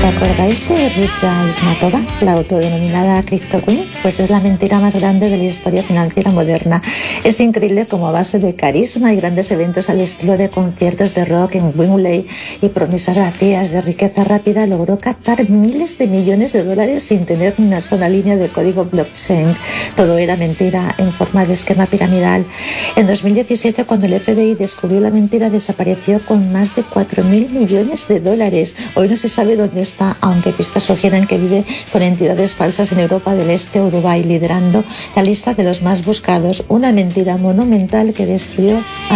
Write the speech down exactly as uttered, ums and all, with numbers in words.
¿Te acordáis de Ruja Ignatova, la autodenominada Crypto Queen? Pues es la mentira más grande de la historia financiera moderna. Es increíble cómo a base de carisma y grandes eventos al estilo de conciertos de rock en Wembley y promesas vacías de riqueza rápida logró captar miles de millones de dólares sin tener ni una sola línea de código blockchain. Todo era mentira en forma de esquema piramidal. En dos mil diecisiete, cuando el F B I descubrió la mentira, desapareció con más de cuatro mil millones de dólares. Hoy no se sabe dónde está, aunque pistas sugieren que vive con entidades falsas en Europa del Este o Dubái, liderando la lista de los más buscados. Una mentira monumental que destruyó a